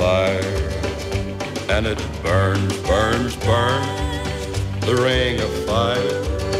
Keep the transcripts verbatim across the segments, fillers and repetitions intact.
fire, and it burns, burns, burns. The ring of fire,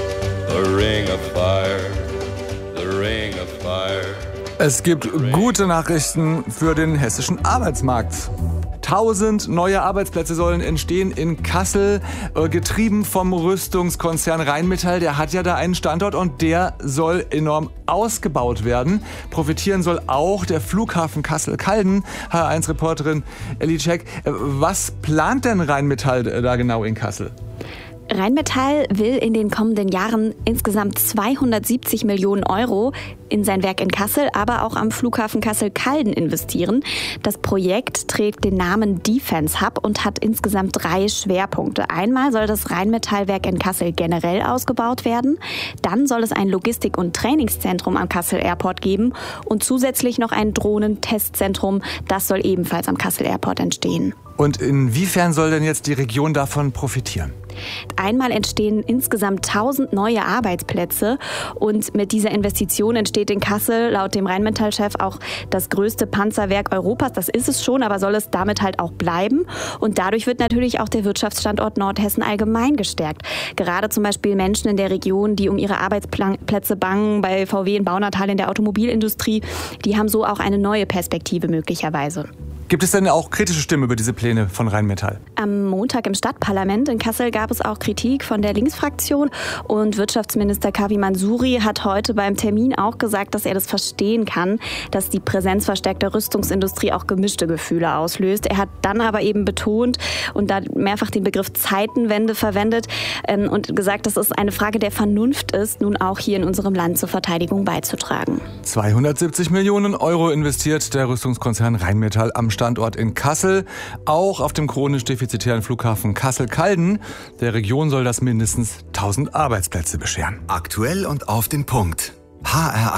the ring of fire, the ring of fire. Es gibt gute Nachrichten für den hessischen Arbeitsmarkt. Tausend neue Arbeitsplätze sollen entstehen in Kassel, äh, getrieben vom Rüstungskonzern Rheinmetall. Der hat ja da einen Standort und der soll enorm ausgebaut werden. Profitieren soll auch der Flughafen Kassel-Calden. H eins Reporterin Elli Cech, äh, was plant denn Rheinmetall äh, da genau in Kassel? Rheinmetall will in den kommenden Jahren insgesamt zweihundertsiebzig Millionen Euro in sein Werk in Kassel, aber auch am Flughafen Kassel-Calden investieren. Das Projekt trägt den Namen Defense Hub und hat insgesamt drei Schwerpunkte. Einmal soll das Rheinmetallwerk in Kassel generell ausgebaut werden. Dann soll es ein Logistik- und Trainingszentrum am Kassel Airport geben und zusätzlich noch ein Drohnentestzentrum. Das soll ebenfalls am Kassel Airport entstehen. Und inwiefern soll denn jetzt die Region davon profitieren? Einmal entstehen insgesamt tausend neue Arbeitsplätze und mit dieser Investition entsteht in Kassel laut dem Rheinmetall-Chef auch das größte Panzerwerk Europas. Das ist es schon, aber soll es damit halt auch bleiben. Und dadurch wird natürlich auch der Wirtschaftsstandort Nordhessen allgemein gestärkt. Gerade zum Beispiel Menschen in der Region, die um ihre Arbeitsplätze bangen, bei V W in Baunatal in der Automobilindustrie, die haben so auch eine neue Perspektive möglicherweise. Gibt es denn auch kritische Stimmen über diese Pläne von Rheinmetall? Am Montag im Stadtparlament in Kassel gab es auch Kritik von der Linksfraktion und Wirtschaftsminister Kavi Mansuri hat heute beim Termin auch gesagt, dass er das verstehen kann, dass die Präsenz verstärkter Rüstungsindustrie auch gemischte Gefühle auslöst. Er hat dann aber eben betont und da mehrfach den Begriff Zeitenwende verwendet ähm, und gesagt, dass es eine Frage der Vernunft ist, nun auch hier in unserem Land zur Verteidigung beizutragen. zweihundertsiebzig Millionen Euro investiert der Rüstungskonzern Rheinmetall am Standort in Kassel, auch auf dem chronisch defizitären Flughafen Kassel-Calden. Der Region soll das mindestens tausend Arbeitsplätze bescheren. Aktuell und auf den Punkt. H R